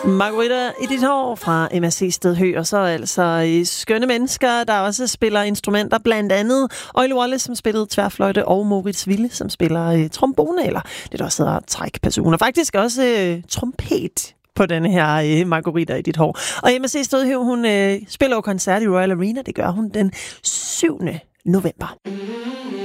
Margarita i dit hår fra MSC Stedhø, og så altså skønne mennesker, der også spiller instrumenter, blandt andet Oile Wallace, som spillede tværfløjte, og Moritz Wille, som spiller trombone, eller det der også hedder trækperson, og faktisk også trompet på denne her Margarita i dit hår. Og MSC Stedhø, hun spiller jo koncert i Royal Arena, det gør hun den 7. november.